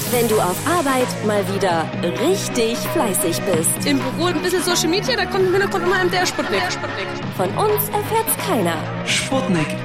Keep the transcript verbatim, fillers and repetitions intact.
wenn du auf Arbeit mal wieder richtig fleißig bist. Im Büro ein bisschen Social Media, da kommt im Hintergrund immer der Sputnik. Von uns erfährt's keiner. Sputnik